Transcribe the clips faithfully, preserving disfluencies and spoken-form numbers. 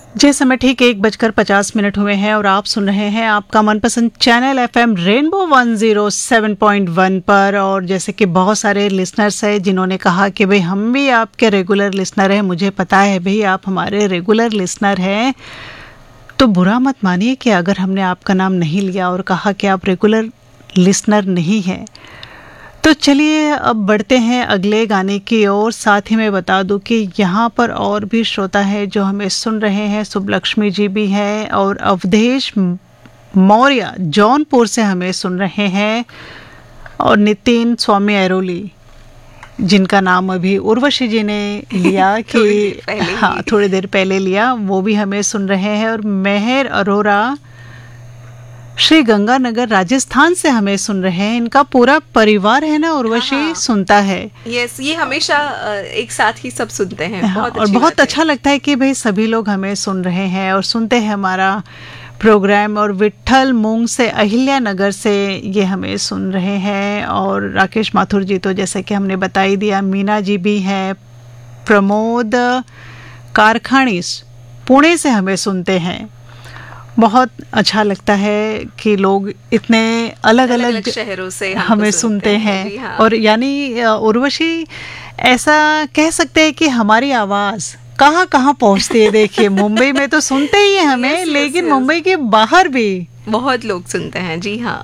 जिस समय ठीक एक बजकर पचास मिनट हुए हैं और आप सुन रहे हैं आपका मनपसंद channel FM rainbow one zero seven point one पर। और जैसे कि बहुत सारे लिसनर्स हैं जिन्होंने कहा कि भाई हम भी आपके रेगुलर लिसनर हैं, मुझे पता है भाई आप हमारे रेगुलर लिसनर हैं, तो बुरा मत मानिए कि अगर हमने आपका नाम नहीं लिया और कहा कि आप रेगुलर लिसनर नहीं हैं। तो चलिए अब बढ़ते हैं अगले गाने की ओर। साथ ही मैं बता दूं कि यहाँ पर और भी श्रोता है जो हमें सुन रहे हैं। सुबलक्ष्मी जी भी हैं और अवधेश मौर्य जौनपुर से हमें सुन रहे हैं, और नितिन स्वामी ऐरोली जिनका नाम अभी उर्वशी जी ने लिया कि हाँ थोड़ी देर पहले लिया, वो भी हमें सुन रहे हैं। और मेहर अरोरा श्री गंगानगर राजस्थान से हमें सुन रहे हैं। इनका पूरा परिवार है ना उर्वशी, हाँ, सुनता है। यस, ये हमेशा एक साथ ही सब सुनते हैं। हाँ, बहुत और बहुत अच्छा लगता है कि भाई सभी लोग हमें सुन रहे हैं और सुनते हैं हमारा प्रोग्राम। और विट्ठल मूंग से अहिल्या नगर से ये हमें सुन रहे हैं। और राकेश माथुर जी तो जैसे कि हमने बता ही दिया। मीना जी भी हैं। प्रमोद कारखानी पुणे से हमें सुनते हैं। बहुत अच्छा लगता है कि लोग इतने अलग अलग, अलग शहरों से हमें सुनते हैं, हैं। हाँ। और यानी उर्वशी ऐसा कह सकते हैं कि हमारी आवाज़ कहाँ कहाँ पहुँचती है। देखिए मुंबई में तो सुनते ही हैं हमें, yes, लेकिन yes, मुंबई के बाहर भी बहुत लोग सुनते हैं। जी हाँ।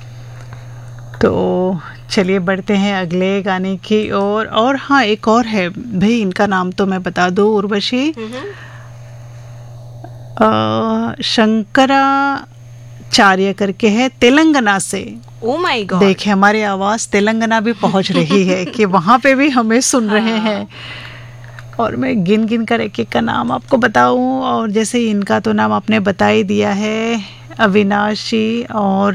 तो चलिए बढ़ते हैं अगले गाने की ओर। और, और हाँ एक और है भाई, इनका नाम तो मैं बता दूँ उर्वशी, शंकराचार्य करके है, तेलंगाना से। ओ माय गॉड, देखिए हमारी आवाज़ तेलंगाना भी पहुंच रही है कि वहाँ पे भी हमें सुन हाँ। रहे हैं। और मैं गिन गिन कर एक एक का नाम आपको बताऊं। और जैसे इनका तो नाम आपने बता ही दिया है, अविनाशी। और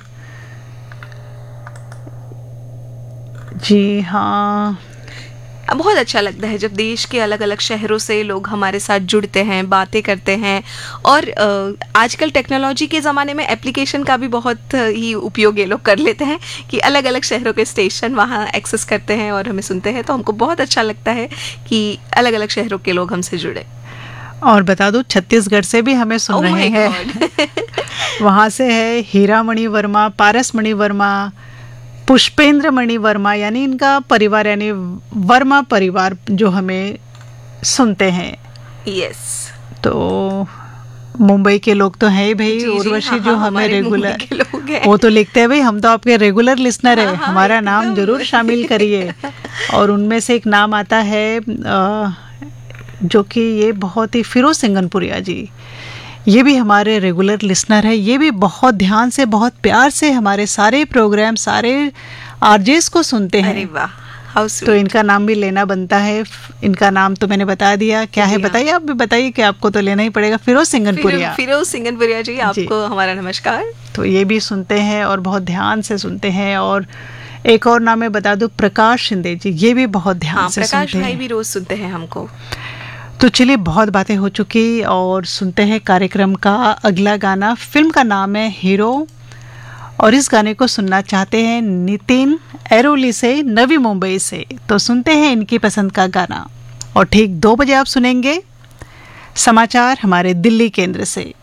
जी हाँ, बहुत अच्छा लगता है जब देश के अलग अलग शहरों से लोग हमारे साथ जुड़ते हैं, बातें करते हैं। और आजकल टेक्नोलॉजी के ज़माने में एप्लीकेशन का भी बहुत ही उपयोग ये लोग कर लेते हैं कि अलग अलग शहरों के स्टेशन वहाँ एक्सेस करते हैं और हमें सुनते हैं। तो हमको बहुत अच्छा लगता है कि अलग अलग शहरों के लोग हमसे जुड़े। और बता दूँ छत्तीसगढ़ से भी हमें सुन oh रहे हैं। वहाँ से है हीरामणि वर्मा, पारसमणि वर्मा, पुष्पेंद्र मणि वर्मा, यानी इनका परिवार यानी वर्मा परिवार जो हमें सुनते हैं। यस, तो मुंबई के लोग तो हैं ही भाई। उर्वशी हाँ, जो हाँ, हमें रेगुलर वो तो लिखते हैं भाई हम तो आपके रेगुलर लिसनर है, हाँ, हमारा नाम जरूर शामिल करिए। और उनमें से एक नाम आता है जो कि ये बहुत ही फिरोज सिंगनपुरिया जी, ये भी हमारे रेगुलर लिसनर है। ये भी बहुत ध्यान से बहुत प्यार से हमारे सारे प्रोग्राम सारे आरजेस को सुनते हैं। अरे वाह, हाउ स्वीट। तो इनका नाम भी लेना बनता है। इनका नाम तो मैंने बता दिया, क्या है बताइए, आप भी बताइए कि आपको तो लेना ही पड़ेगा। फिरोज सिंगनपुरिया। फिरोज सिंगनपुरिया जी, आपको हमारा नमस्कार। तो ये भी सुनते हैं और बहुत ध्यान से सुनते हैं। और एक और नाम मैं बता दूं, प्रकाश शिंदे जी, ये भी बहुत ध्यान हाँ, से सुनते हैं। प्रकाश भाई भी रोज सुनते हैं हमको। तो चलिए बहुत बातें हो चुकी और सुनते हैं कार्यक्रम का अगला गाना। फिल्म का नाम है हीरो और इस गाने को सुनना चाहते हैं नितिन ऐरोली से, नवी मुंबई से। तो सुनते हैं इनकी पसंद का गाना और ठीक दो बजे आप सुनेंगे समाचार हमारे दिल्ली केंद्र से।